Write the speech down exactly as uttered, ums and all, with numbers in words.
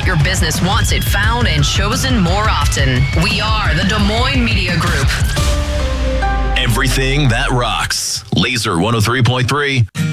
Your business wants it found and chosen more often. We are the Des Moines Media Group. Everything that rocks. Laser one oh three point three.